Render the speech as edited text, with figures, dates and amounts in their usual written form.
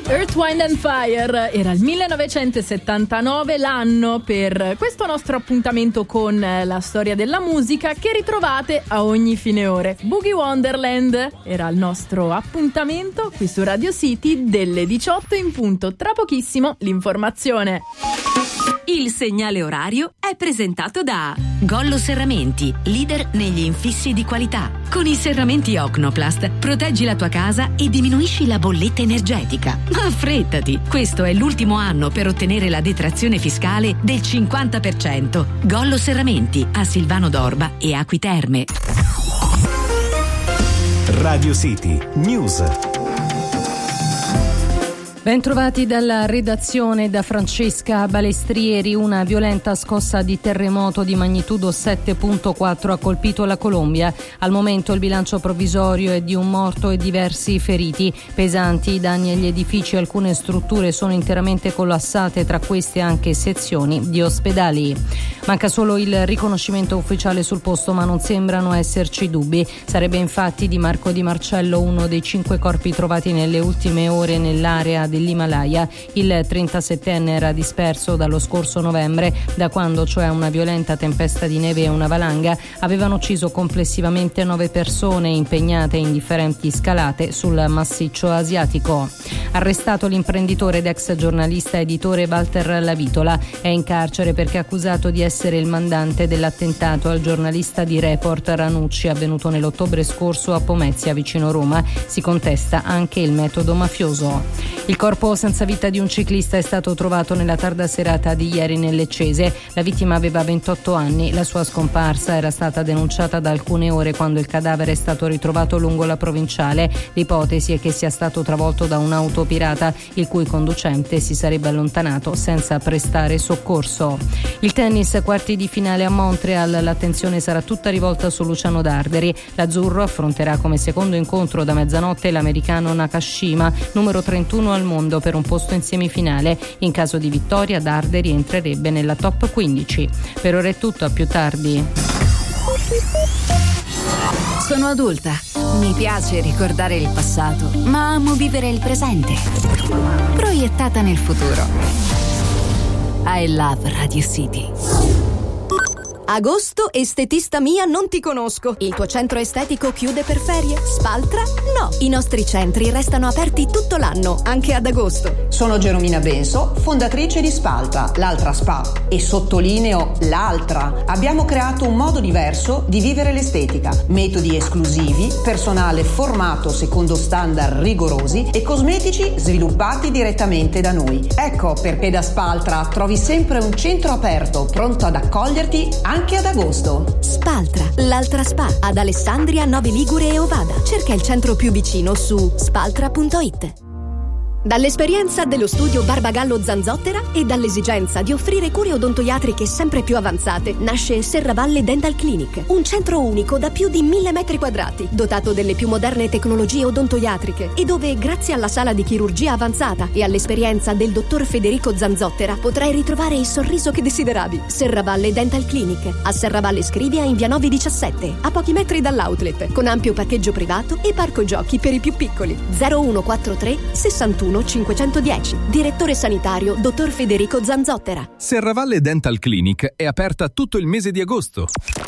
Earth, Wind and Fire era il 1979 l'anno per questo nostro appuntamento con la storia della musica che ritrovate a ogni fine ore. Boogie Wonderland era il nostro appuntamento qui su Radio City delle 18 in punto. Tra pochissimo l'informazione. Il segnale orario è presentato da Gollo Serramenti, leader negli infissi di qualità. Con i serramenti Ocnoplast proteggi la tua casa e diminuisci la bolletta energetica. Ma affrettati, questo è l'ultimo anno per ottenere la detrazione fiscale del 50%. Gollo Serramenti a Silvano d'Orba e Acqui Terme. Radio City News. Bentrovati dalla redazione da Francesca Balestrieri. Una violenta scossa di terremoto di magnitudo 7.4 ha colpito la Colombia. Al momento il bilancio provvisorio è di un morto e diversi feriti. Pesanti i danni agli edifici, alcune strutture sono interamente collassate, tra queste anche sezioni di ospedali. Manca solo il riconoscimento ufficiale sul posto, ma non sembrano esserci dubbi. Sarebbe infatti di Marco Di Marcello uno dei 5 corpi trovati nelle ultime ore nell'area dell'Himalaya. Il 37enne era disperso dallo scorso novembre, da quando cioè una violenta tempesta di neve e una valanga avevano ucciso complessivamente 9 persone impegnate in differenti scalate sul massiccio asiatico. Arrestato l'imprenditore ed ex giornalista editore Walter Lavitola. È in carcere perché accusato di essere il mandante dell'attentato al giornalista di Report Ranucci avvenuto nell'ottobre scorso a Pomezia vicino Roma. Si contesta anche il metodo mafioso. Il corpo senza vita di un ciclista è stato trovato nella tarda serata di ieri nel Leccese. La vittima aveva 28 anni. La sua scomparsa era stata denunciata da alcune ore quando il cadavere è stato ritrovato lungo la provinciale. L'ipotesi è che sia stato travolto da un'auto pirata, il cui conducente si sarebbe allontanato senza prestare soccorso. Il tennis, quarti di finale a Montreal. L'attenzione sarà tutta rivolta su Luciano Darderi. L'azzurro affronterà come secondo incontro da mezzanotte l'americano Nakashima, numero 31 al mondo, per un posto in semifinale. In caso di vittoria Darderi entrerebbe nella top 15. Per ora è tutto, a più tardi. Sono adulta. Mi piace ricordare il passato, ma amo vivere il presente. Proiettata nel futuro. I love Radio City. Agosto, estetista mia, non ti conosco. Il tuo centro estetico chiude per ferie? Spaltra? No. I nostri centri restano aperti tutto l'anno, anche ad agosto. Sono Geromina Benso, fondatrice di Spaltra, l'altra spa. E sottolineo l'altra. Abbiamo creato un modo diverso di vivere l'estetica. Metodi esclusivi, personale formato secondo standard rigorosi e cosmetici sviluppati direttamente da noi. Ecco perché da Spaltra trovi sempre un centro aperto, pronto ad accoglierti anche ad agosto. Spaltra, l'altra spa, ad Alessandria, Novi Ligure e Ovada. Cerca il centro più vicino su spaltra.it. Dall'esperienza dello studio Barbagallo Zanzottera e dall'esigenza di offrire cure odontoiatriche sempre più avanzate nasce Serravalle Dental Clinic, un centro unico da più di 1000 metri quadrati, dotato delle più moderne tecnologie odontoiatriche e dove, grazie alla sala di chirurgia avanzata e all'esperienza del dottor Federico Zanzottera, potrai ritrovare il sorriso che desideravi. Serravalle Dental Clinic, a Serravalle Scrivia in via Novi 17, a pochi metri dall'outlet, con ampio parcheggio privato e parco giochi per i più piccoli. 0143 61 510. Direttore sanitario dottor Federico Zanzottera. Serravalle Dental Clinic è aperta tutto il mese di agosto.